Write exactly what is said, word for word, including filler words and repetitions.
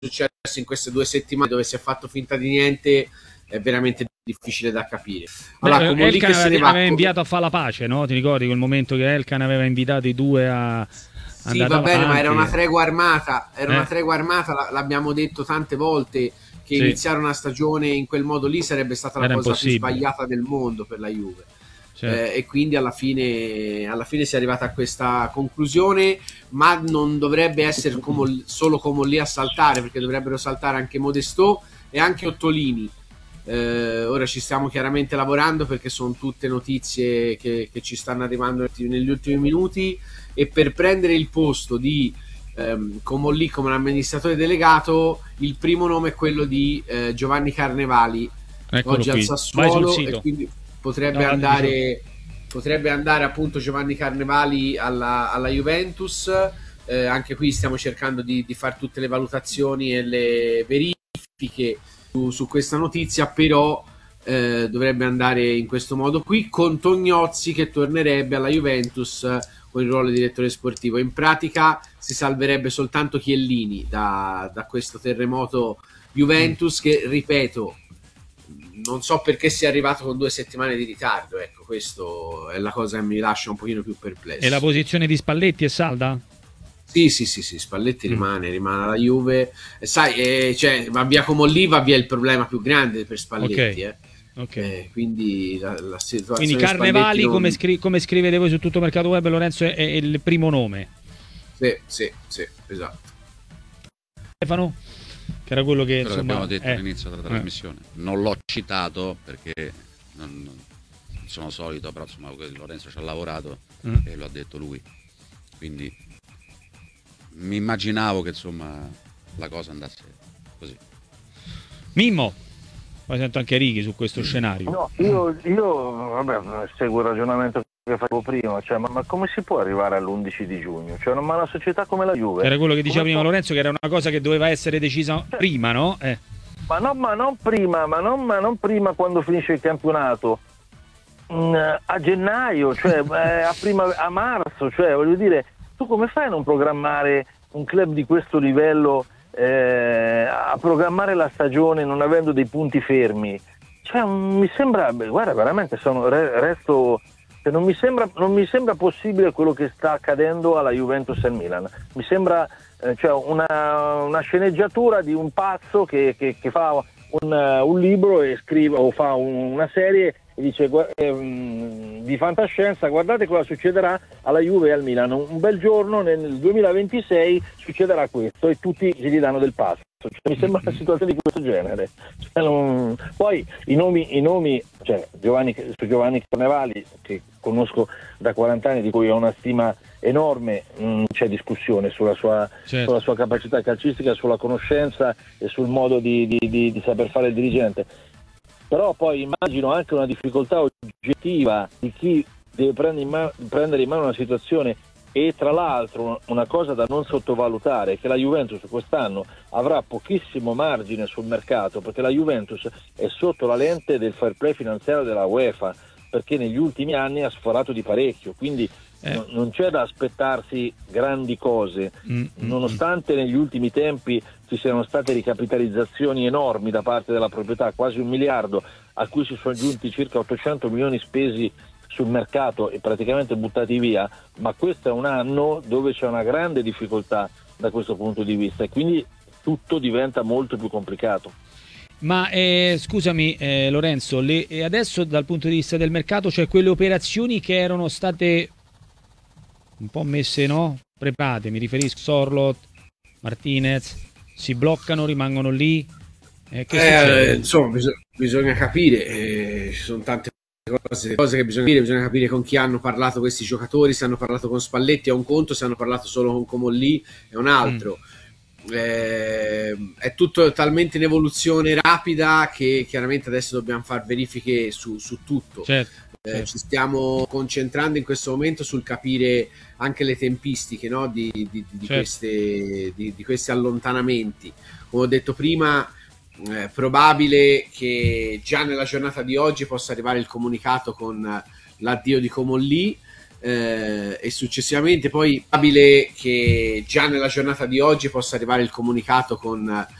successo in queste due settimane dove si è fatto finta di niente è veramente difficile da capire. Allora, Beh, Elkan aveva, aveva inviato a fare la pace, no? Ti ricordi quel momento che Elkan aveva invitato i due a sì, va avanti. bene, ma era una tregua armata, era eh? una tregua armata, l'abbiamo detto tante volte che sì. iniziare una stagione in quel modo lì sarebbe stata la era cosa impossibile. più sbagliata del mondo per la Juve. Certo. Eh, e quindi alla fine, alla fine si è arrivata a questa conclusione, ma non dovrebbe essere come, solo come lì a saltare, perché dovrebbero saltare anche Modestò e anche Ottolini. Eh, ora ci stiamo chiaramente lavorando perché sono tutte notizie che, che ci stanno arrivando negli ultimi minuti, e per prendere il posto di ehm, Comolli come amministratore delegato il primo nome è quello di eh, Giovanni Carnevali. Eccolo oggi qui. Al Sassuolo, e quindi potrebbe no, andare potrebbe andare appunto Giovanni Carnevali alla, alla Juventus. Eh, anche qui stiamo cercando di, di fare tutte le valutazioni e le verifiche su, su questa notizia, però eh, dovrebbe andare in questo modo qui, con Tognozzi che tornerebbe alla Juventus con il ruolo di direttore sportivo. In pratica si salverebbe soltanto Chiellini da, da questo terremoto Juventus, che ripeto non so perché sia arrivato con due settimane di ritardo. Ecco, questo è la cosa che mi lascia un pochino più perplesso. E la posizione di Spalletti è salda? Sì, sì, sì, sì, Spalletti mm. rimane, rimane alla Juve. E sai, eh, cioè, va via Comolli, va via il problema più grande per Spalletti. Okay. Eh. Okay. Eh, quindi la, la situazione quindi Carnevali, non... come, scri- come scrivete voi su Tutto Mercato Web, Lorenzo, è, è il primo nome. Sì, sì, sì, esatto. Stefano? Che era quello che, quello insomma, che abbiamo detto eh. all'inizio della trasmissione. Eh. Non l'ho citato perché non, non sono solito, però insomma Lorenzo ci ha lavorato mm. e lo ha detto lui. Quindi mi immaginavo che insomma la cosa andasse così. Mimmo, poi sento anche Righi su questo scenario. No, io, io vabbè, seguo il ragionamento che facevo prima, cioè, ma, ma come si può arrivare all'undici di giugno? Cioè, ma una società come la Juve... Era quello che diceva come prima può... Lorenzo, che era una cosa che doveva essere decisa cioè, prima, no? Eh. Ma, no ma non prima, ma non, ma non prima quando finisce il campionato, mm, a gennaio, cioè eh, a, prima, a marzo, cioè voglio dire, tu come fai a non programmare un club di questo livello, eh, a programmare la stagione non avendo dei punti fermi? Cioè, mi sembra, guarda, veramente sono, resto... Non mi, sembra, non mi sembra possibile quello che sta accadendo alla Juventus e al Milan. Mi sembra eh, cioè una, una sceneggiatura di un pazzo che, che, che fa un, un libro e scrive o fa un, una serie e dice eh, di fantascienza, guardate cosa succederà alla Juve e al Milan. Un bel giorno nel duemilaventisei succederà questo e tutti gli danno del passo. Cioè, mi sembra una situazione di questo genere. Cioè, non... Poi i nomi, i nomi cioè, Giovanni, su Giovanni Carnevali, che conosco da quaranta anni, di cui ho una stima enorme, non c'è discussione sulla sua, certo. sulla sua capacità calcistica, sulla conoscenza e sul modo di, di, di, di saper fare il dirigente. Però poi immagino anche una difficoltà oggettiva di chi deve prendere in, ma- prendere in mano una situazione. E tra l'altro una cosa da non sottovalutare è che la Juventus quest'anno avrà pochissimo margine sul mercato, perché la Juventus è sotto la lente del fair play finanziario della UEFA, perché negli ultimi anni ha sforato di parecchio, quindi eh. no, non c'è da aspettarsi grandi cose, mm, nonostante mm. negli ultimi tempi ci siano state ricapitalizzazioni enormi da parte della proprietà, quasi un miliardo, a cui si sono aggiunti circa ottocento milioni spesi sul mercato e praticamente buttati via, ma questo è un anno dove c'è una grande difficoltà da questo punto di vista e quindi tutto diventa molto più complicato. Ma eh, scusami eh, Lorenzo, le, e adesso dal punto di vista del mercato, cioè quelle operazioni che erano state un po' messe, no? Preparate, mi riferisco a Sorlot, Martinez, si bloccano, rimangono lì? Eh, che eh, insomma bisogna, bisogna capire, eh, ci sono tante Cose, cose che bisogna capire, bisogna capire con chi hanno parlato questi giocatori, se hanno parlato con Spalletti è un conto, se hanno parlato solo con Comolli è un altro. Mm. Eh, è tutto talmente in evoluzione rapida che chiaramente adesso dobbiamo fare verifiche su, su tutto. Certo, eh, certo. Ci stiamo concentrando in questo momento sul capire anche le tempistiche, no? di, di, di, certo. queste, di, di questi allontanamenti. Come ho detto prima, è probabile che già nella giornata di oggi possa arrivare il comunicato con l'addio di Comolli, eh, e successivamente poi è probabile che già nella giornata di oggi possa arrivare il comunicato con